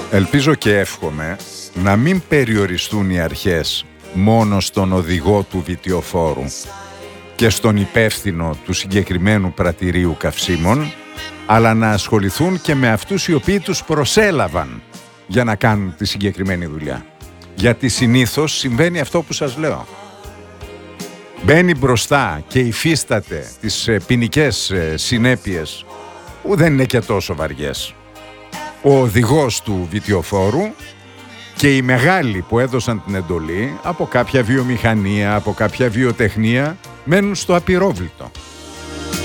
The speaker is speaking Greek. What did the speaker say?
Ελπίζω και εύχομαι να μην περιοριστούν οι αρχές μόνο στον οδηγό του βιτιοφόρου και στον υπεύθυνο του συγκεκριμένου πρατηρίου καυσίμων, αλλά να ασχοληθούν και με αυτούς οι οποίοι τους προσέλαβαν για να κάνουν τη συγκεκριμένη δουλειά. Γιατί συνήθως συμβαίνει αυτό που σας λέω. Μπαίνει μπροστά και υφίσταται τις ποινικές συνέπειες που δεν είναι και τόσο βαριές ο οδηγός του βιτιοφόρου και οι μεγάλοι που έδωσαν την εντολή από κάποια βιομηχανία, από κάποια βιοτεχνία, μένουν στο απειρόβλητο.